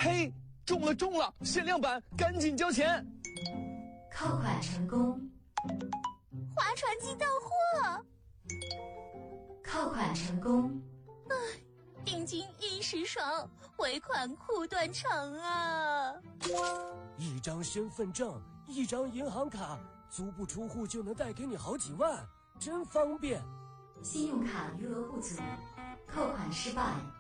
嘿，中了！限量版，赶紧交钱！ 扣款成功， 划船机到货， 扣款成功。 定金一时爽，尾款苦断肠啊！ 一张身份证，一张银行卡，足不出户就能贷给你好几万，真方便。 信用卡余额不足，扣款失败。